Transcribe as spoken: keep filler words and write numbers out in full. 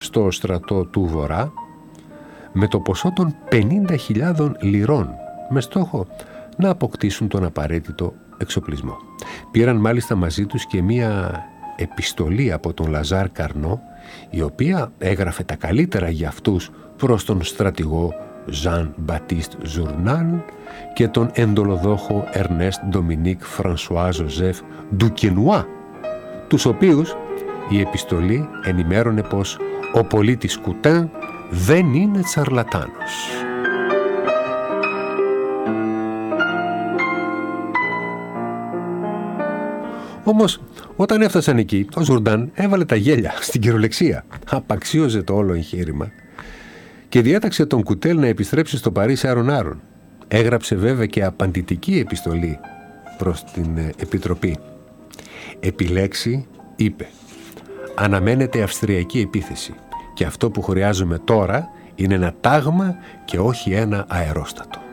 στο στρατό του Βορρά με το ποσό των πενήντα χιλιάδων λιρών, με στόχο να αποκτήσουν τον απαραίτητο εξοπλισμό. Πήραν μάλιστα μαζί τους και μία επιστολή από τον Λαζάρ Καρνό, η οποία έγραφε τα καλύτερα για αυτούς προς τον στρατηγό Ζαν Μπατίστ Ζουρνάν και τον εντολοδόχο Ερνέστ Ντομινίκ Φρανσουά Ζωζέφ Ντουκενουά, τους οποίους η επιστολή ενημέρωνε πως ο πολίτης Κουτέν δεν είναι τσαρλατάνος. Όμως, όταν έφτασαν εκεί, ο Ζουρντάν έβαλε τα γέλια στην κυριολεξία. Απαξίωζε το όλο εγχείρημα και διέταξε τον Κουτέλ να επιστρέψει στο Παρίσι άρον-άρον. Έγραψε βέβαια και απαντητική επιστολή προς την Επιτροπή. Επιλέξει, είπε, αναμένεται αυστριακή επίθεση και αυτό που χρειάζομαι τώρα είναι ένα τάγμα και όχι ένα αερόστατο.